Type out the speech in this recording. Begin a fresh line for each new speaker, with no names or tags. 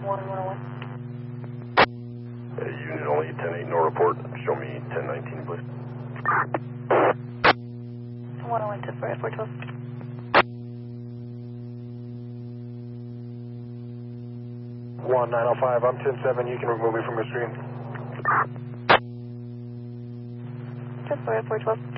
1101.
Unit only 10-8, no report. Show me 10-19, please.
101 to 412.
1905, I'm 10-7, you can remove me from your screen.
Just 412.